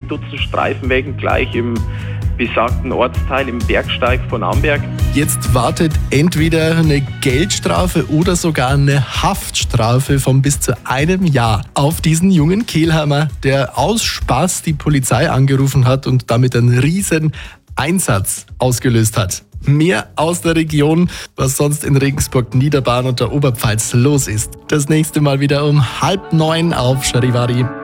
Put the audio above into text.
Dutzend Streifenwägen gleich im besagten Ortsteil im Bergsteig von Amberg. Jetzt wartet entweder eine Geldstrafe oder sogar eine Haftstrafe von bis zu 1 Jahr auf diesen jungen Kehlheimer, der aus Spaß die Polizei angerufen hat und damit einen riesen Einsatz ausgelöst hat. Mehr aus der Region, was sonst in Regensburg, Niederbayern und der Oberpfalz los ist. Das nächste Mal wieder um 8:30 auf Charivari.